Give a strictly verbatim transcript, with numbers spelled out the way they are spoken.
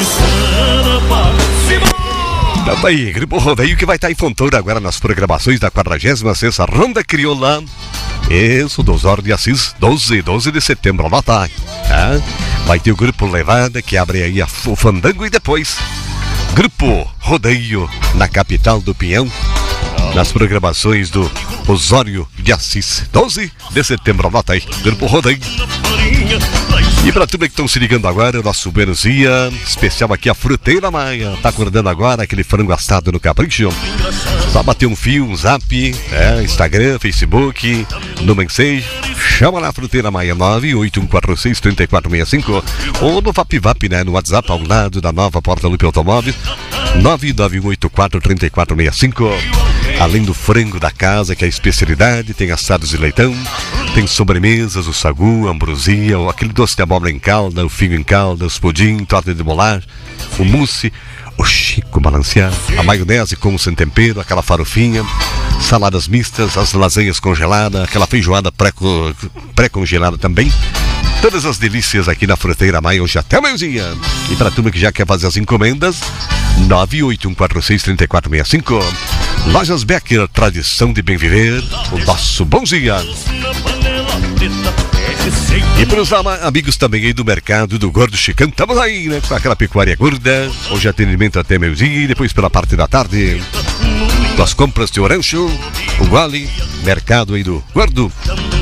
Então tá aí, Grupo Rodeio que vai estar em Fontoura agora nas programações da quadragésima sexta Ronda Crioula. Isso, dos Osório de Assis, doze e doze de setembro, anota. Tá? Vai ter o Grupo Levada que abre aí a, o Fandango e depois Grupo Rodeio na capital do Pinhão. Nas programações do Osório de Assis, doze de setembro, anota aí, Grupo Rodeio. E pra tudo que estão se ligando agora, o nosso Buenos Dias, especial aqui a Fruteira Maia. Tá acordando agora aquele frango assado no capricho? Só bater um fio, um zap, é, Instagram, Facebook, no Mensage. Chama lá a Fruteira Maia, nove oito um quatro seis três quatro seis cinco. Ou no VapVap, né, no WhatsApp, ao lado da nova Porta Lupe Automóveis, nove nove um oito quatro três quatro seis cinco. Além do frango da casa, que é a especialidade, tem assados de leitão, tem sobremesas, o sagu, a ambrosia, aquele doce de abóbora em calda, o figo em calda, os pudim, torta de molar, o mousse, o chico balanceado, a maionese com sem tempero, aquela farofinha, saladas mistas, as lasanhas congeladas, aquela feijoada pré-co- pré-congelada também. Todas as delícias aqui na Fruteira Maia, hoje até o meio-dia. E para a turma que já quer fazer as encomendas, nove oito um quatro seis três quatro seis cinco. Lojas Becker, tradição de bem viver, o nosso bom dia. E para os ama- amigos também aí do mercado do Gordo Chicão, estamos aí, né, com aquela pecuária gorda. Hoje atendimento até meio-dia e depois pela parte da tarde, das compras de Orancho, o Guale, mercado aí do Gordo.